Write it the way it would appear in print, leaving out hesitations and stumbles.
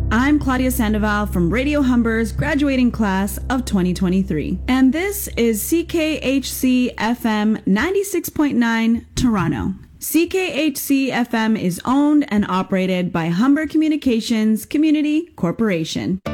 I'm Claudia Sandoval from Radio Humber's graduating class of 2023. And this is CKHC FM 96.9 Toronto. CKHC FM is owned and operated by Humber Communications Community Corporation.